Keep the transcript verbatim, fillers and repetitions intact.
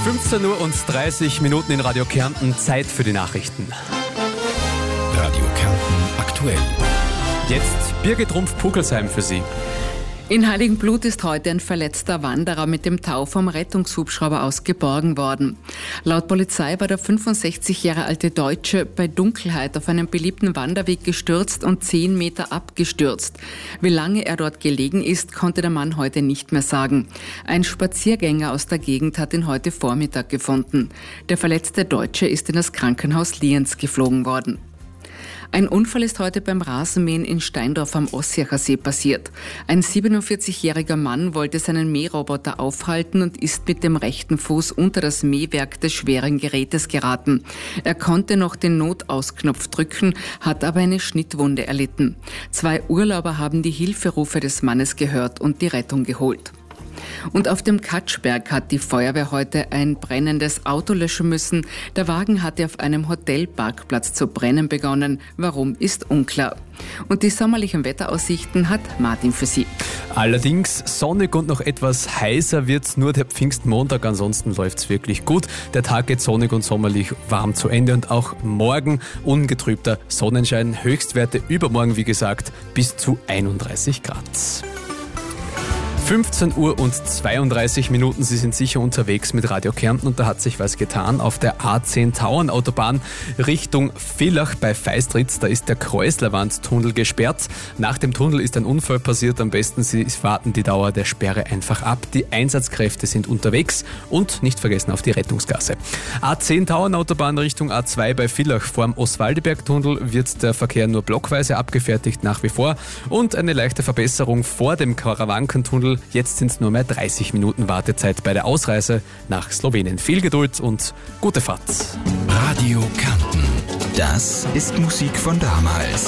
fünfzehn Uhr und dreißig Minuten in Radio Kärnten, Zeit für die Nachrichten. Radio Kärnten aktuell. Jetzt Birgit Rumpf-Pugelsheim für Sie. In Heiligenblut ist heute ein verletzter Wanderer mit dem Tau vom Rettungshubschrauber aus geborgen worden. Laut Polizei war der fünfundsechzig Jahre alte Deutsche bei Dunkelheit auf einem beliebten Wanderweg gestürzt und zehn Meter abgestürzt. Wie lange er dort gelegen ist, konnte der Mann heute nicht mehr sagen. Ein Spaziergänger aus der Gegend hat ihn heute Vormittag gefunden. Der verletzte Deutsche ist in das Krankenhaus Lienz geflogen worden. Ein Unfall ist heute beim Rasenmähen in Steindorf am Ossiacher See passiert. Ein siebenundvierzigjähriger Mann wollte seinen Mähroboter aufhalten und ist mit dem rechten Fuß unter das Mähwerk des schweren Gerätes geraten. Er konnte noch den Notausknopf drücken, hat aber eine Schnittwunde erlitten. Zwei Urlauber haben die Hilferufe des Mannes gehört und die Rettung geholt. Und auf dem Katschberg hat die Feuerwehr heute ein brennendes Auto löschen müssen. Der Wagen hatte auf einem Hotelparkplatz zu brennen begonnen. Warum, ist unklar. Und die sommerlichen Wetteraussichten hat Martin für Sie. Allerdings sonnig und noch etwas heißer wird's nur der Pfingstmontag, ansonsten läuft's wirklich gut. Der Tag geht sonnig und sommerlich warm zu Ende und auch morgen ungetrübter Sonnenschein. Höchstwerte übermorgen, wie gesagt, bis zu einunddreißig Grad. fünfzehn Uhr und zweiunddreißig Minuten, Sie sind sicher unterwegs mit Radio Kärnten und da hat sich was getan. Auf der A zehn Tauernautobahn Richtung Villach bei Feistritz, da ist der Kreuzlerwandtunnel gesperrt. Nach dem Tunnel ist ein Unfall passiert, am besten Sie warten die Dauer der Sperre einfach ab. Die Einsatzkräfte sind unterwegs und nicht vergessen auf die Rettungsgasse. A zehn Tauernautobahn Richtung A zwei bei Villach vorm Oswaldeberg-Tunnel wird der Verkehr nur blockweise abgefertigt nach wie vor und eine leichte Verbesserung vor dem Karawankentunnel. Jetzt sind es nur mehr dreißig Minuten Wartezeit bei der Ausreise nach Slowenien. Viel Geduld und gute Fahrt. Radio Kärnten. Das ist Musik von damals.